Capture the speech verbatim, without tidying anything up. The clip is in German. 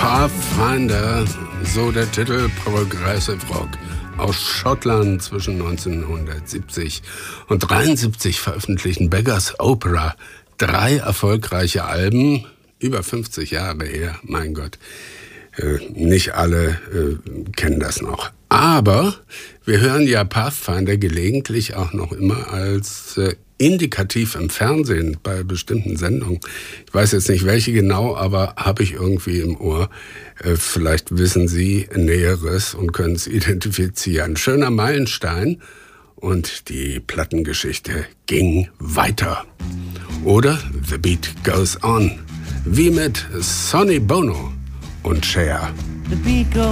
Pathfinder, so der Titel, Progressive Rock. Aus Schottland zwischen neunzehnhundertsiebzig und dreiundsiebzig veröffentlichten Beggars Opera drei erfolgreiche Alben, über fünfzig Jahre her, mein Gott. Äh, nicht alle äh, kennen das noch. Aber wir hören ja Pathfinder gelegentlich auch noch immer als äh, indikativ im Fernsehen bei bestimmten Sendungen. Ich weiß jetzt nicht, welche genau, aber habe ich irgendwie im Ohr. Äh, vielleicht wissen Sie Näheres und können es identifizieren. Schöner Meilenstein und die Plattengeschichte ging weiter. Oder The Beat Goes On, wie mit Sonny Bono und Cher. The beat goes